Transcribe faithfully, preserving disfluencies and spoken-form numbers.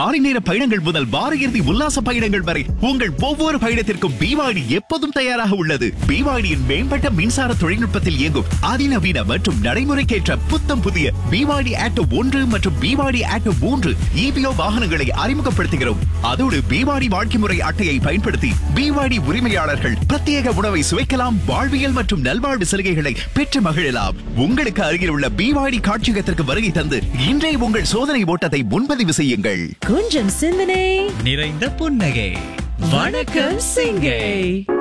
காலை நேர பயணங்கள் முதல் வார இறுதி உல்லாச பயணங்கள் வரை உங்கள் ஒவ்வொரு பயணத்திற்கும் பிவாடி எப்போதும் தயாராக உள்ளது. பிவாடியின் மேம்பட்ட மின்சார தொழில்நுட்பத்தில் இயங்கும் அதிநவீன மற்றும் நடைமுறைக்கேற்ற புத்தம் புதிய பிவாடி ஆட்டோ ஒன்று மற்றும் பிவாடி ஆட்டோ மூன்று இபிஓ வாகனங்களை அறிமுகப்படுத்துகிறோம். அதோடு பிவாடி வாழ்க்கை முறை அட்டையை பயன்படுத்தி பிவாடி உரிமையாளர்கள் பிரத்யேக உணவை சுவைக்கலாம், வாழ்வியல் மற்றும் நல்வாழ்வு சலுகைகளை பெற்று மகிழலாம். உங்களுக்கு அருகில் உள்ள பிவாடி காட்சியகத்திற்கு வருகை தந்து இன்றைய உங்கள் சோதனை ஓட்டத்தை முன்பதிவு செய்யுங்கள். கொஞ்சம் சிந்தனை நிறைந்த புன்னகை. வணக்கம் சிங்கை.